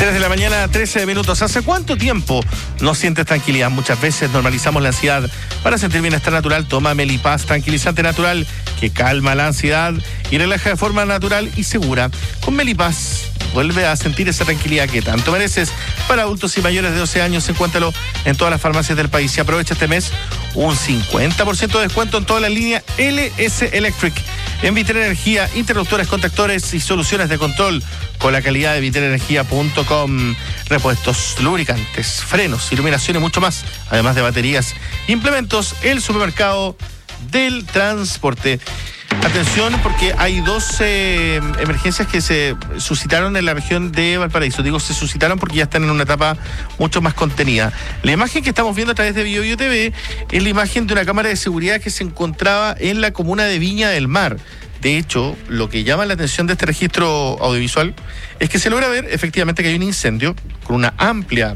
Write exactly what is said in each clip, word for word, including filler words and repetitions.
tres de la mañana, trece minutos. ¿Hace cuánto tiempo no sientes tranquilidad? Muchas veces normalizamos la ansiedad. Para sentir bienestar natural, toma Melipaz, tranquilizante natural que calma la ansiedad y relaja de forma natural y segura. Con Melipaz vuelve a sentir esa tranquilidad que tanto mereces. Para adultos y mayores de doce años, encuéntralo en todas las farmacias del país. Y aprovecha este mes un cincuenta por ciento de descuento en toda la línea L S Electric. En Vitel Energía, interruptores, contactores y soluciones de control con la calidad de vitel energía punto com. Repuestos, lubricantes, frenos, iluminación y mucho más. Además de baterías, implementos, el supermercado del transporte. Atención, porque hay dos eh, emergencias que se suscitaron en la región de Valparaíso. Digo, se suscitaron porque ya están en una etapa mucho más contenida. La imagen que estamos viendo a través de Bio Bio T V es la imagen de una cámara de seguridad que se encontraba en la comuna de Viña del Mar. De hecho, lo que llama la atención de este registro audiovisual es que se logra ver efectivamente que hay un incendio con una amplia,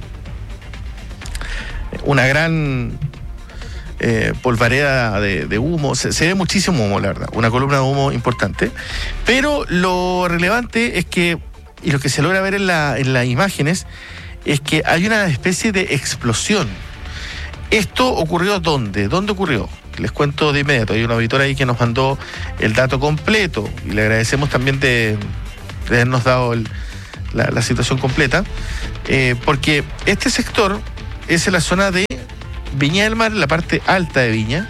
una gran... Eh, polvareda de, de humo, se, se ve muchísimo humo, la verdad, una columna de humo importante, pero lo relevante es que, y lo que se logra ver en, la, en las imágenes, es que hay una especie de explosión. ¿Esto ocurrió dónde? ¿Dónde ocurrió? Les cuento de inmediato, hay un auditor ahí que nos mandó el dato completo, y le agradecemos también de, de habernos dado el, la, la situación completa, eh, porque este sector es en la zona de Viña del Mar, la parte alta de Viña.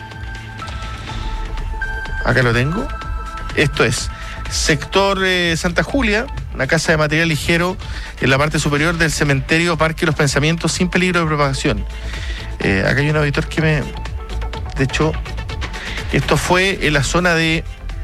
Acá lo tengo. Esto es sector eh, Santa Julia, una casa de material ligero en la parte superior del cementerio Parque Los Pensamientos sin peligro de propagación. Eh, acá hay un auditor que me... De hecho, esto fue en la zona de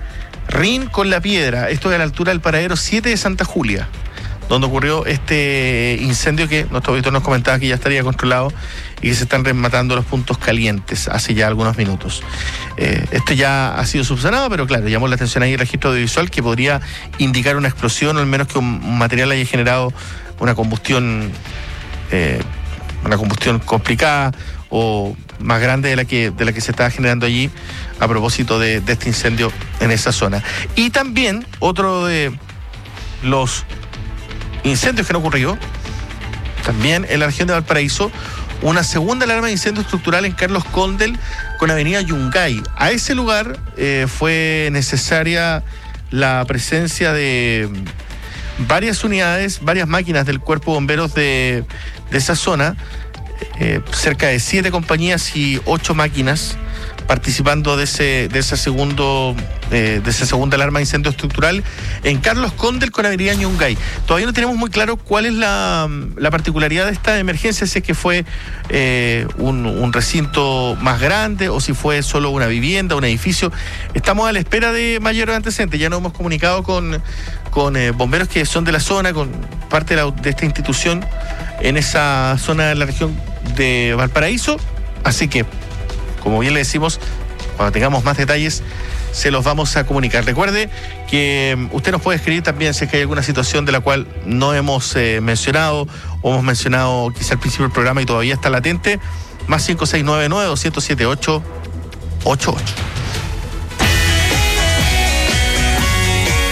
Rin con la Piedra. Esto es a la altura del paradero siete de Santa Julia, donde ocurrió este incendio que nuestro auditor nos comentaba que ya estaría controlado y que se están rematando los puntos calientes hace ya algunos minutos. Eh, este ya ha sido subsanado, pero claro, llamó la atención ahí el registro audiovisual que podría indicar una explosión o al menos que un material haya generado una combustión, eh, una combustión complicada o más grande de la que, de la que se estaba generando allí a propósito de, de este incendio en esa zona. Y también otro de los incendios que no ocurrió, también en la región de Valparaíso, una segunda alarma de incendio estructural en Carlos Condel con avenida Yungay. A ese lugar eh, fue necesaria la presencia de varias unidades, varias máquinas del Cuerpo de Bomberos de, de esa zona, eh, cerca de siete compañías y ocho máquinas participando de ese de ese segundo eh, de esa segunda alarma de incendio estructural en Carlos Condel con avenida Yungay. Todavía no tenemos muy claro cuál es la, la particularidad de esta emergencia, si es que fue eh, un, un recinto más grande o si fue solo una vivienda, un edificio. Estamos a la espera de mayores antecedentes. Ya nos hemos comunicado con, con eh, bomberos que son de la zona, con parte de, la, de esta institución en esa zona de la región de Valparaíso. Así que, como bien le decimos, cuando tengamos más detalles, se los vamos a comunicar. Recuerde que usted nos puede escribir también si es que hay alguna situación de la cual no hemos eh, mencionado o hemos mencionado quizá al principio del programa y todavía está latente. Más cinco seis nueve nueve, dos cero siete, ocho ocho ocho.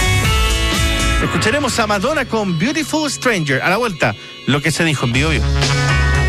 Escucharemos a Madonna con Beautiful Stranger. A la vuelta, lo que se dijo en Bio Bio.